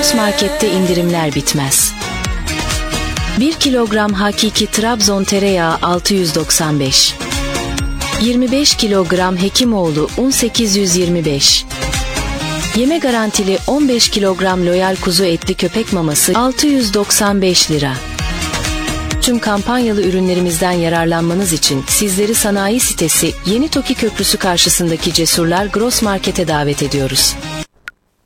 Gross Market'te indirimler bitmez. 1 kilogram hakiki Trabzon tereyağı 695. 25 kilogram Hekimoğlu un 825. Yeme garantili 15 kilogram Loyal kuzu etli köpek maması 695 lira. Tüm kampanyalı ürünlerimizden yararlanmanız için sizleri sanayi sitesi Yeni Toki Köprüsü karşısındaki Cesurlar Gross Market'e davet ediyoruz.